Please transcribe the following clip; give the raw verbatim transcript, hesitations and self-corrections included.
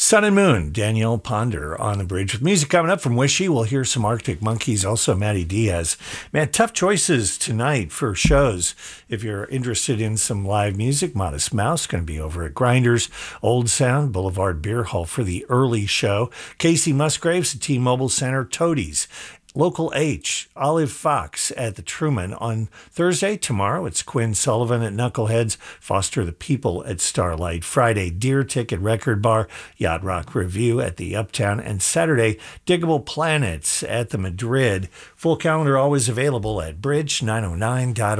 Sun and Moon, Danielle Ponder on the bridge. With music coming up from Wishy, we'll hear some Arctic Monkeys, also Matty Diaz. Man, tough choices tonight for shows. If you're interested in some live music, Modest Mouse going to be over at Grinders, Old Sound, Boulevard Beer Hall for the early show. Casey Musgraves at T-Mobile Center, Toadies. Local H, Olive Fox at the Truman on Thursday. Tomorrow, it's Quinn Sullivan at Knuckleheads, Foster the People at Starlight. Friday, Deer Ticket Record Bar, Yacht Rock Review at the Uptown. And Saturday, Diggable Planets at the Madrid. Full calendar always available at bridge nine oh nine dot org.